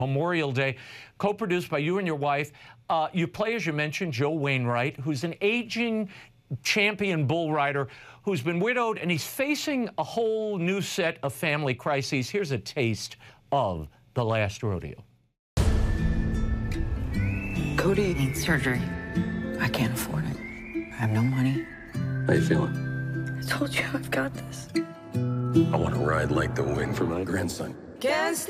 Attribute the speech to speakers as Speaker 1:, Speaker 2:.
Speaker 1: Memorial Day, co-produced by you and your wife. You play, as you mentioned, Joe Wainwright, who's an aging champion bull rider who's been widowed, and he's facing a whole new set of family crises. Here's a taste of The Last Rodeo.
Speaker 2: Cody needs surgery. I can't afford it. I have no money.
Speaker 3: How you feeling?
Speaker 2: I told you I've got this.
Speaker 3: I want to ride like the wind for my grandson.
Speaker 2: Can't